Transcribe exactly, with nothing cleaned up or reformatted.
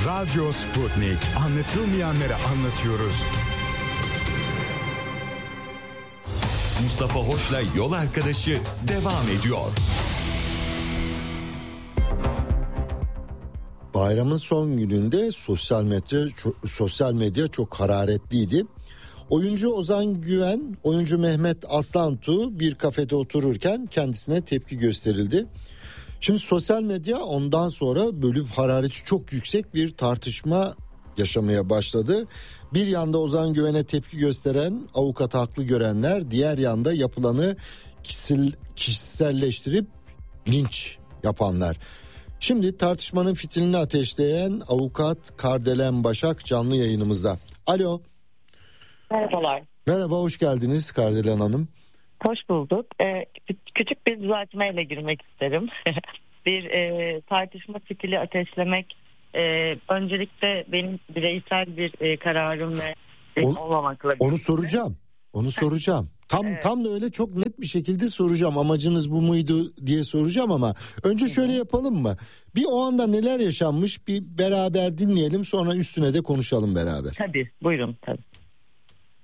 Radyo Sputnik. Anlatılmayanları anlatıyoruz. Mustafa Hoş'la Yol Arkadaşı devam ediyor. Bayramın son gününde sosyal medya sosyal medya çok hararetliydi. Oyuncu Ozan Güven, oyuncu Mehmet Aslantu bir kafede otururken kendisine tepki gösterildi. Şimdi sosyal medya ondan sonra böyle harareti çok yüksek bir tartışma yaşamaya başladı. Bir yanda Ozan Güven'e tepki gösteren, avukatı haklı görenler, diğer yanda yapılanı kişisel, kişiselleştirip linç yapanlar. Şimdi tartışmanın fitilini ateşleyen avukat Kardelen Başak canlı yayınımızda. Alo. Merhabalar. Merhaba, hoş geldiniz Kardelen Hanım. Hoş bulduk. Ee, küçük bir düzeltmeyle girmek isterim. bir e, tartışma fitili ateşlemek e, öncelikle benim bireysel bir e, kararım ve On, olmamakla. Onu soracağım. Onu soracağım. Tam evet. tam da öyle çok net bir şekilde soracağım. Amacınız bu muydu diye soracağım ama önce şöyle yapalım mı? Bir o anda neler yaşanmış bir beraber dinleyelim, sonra üstüne de konuşalım beraber. Tabii, buyurun tabii.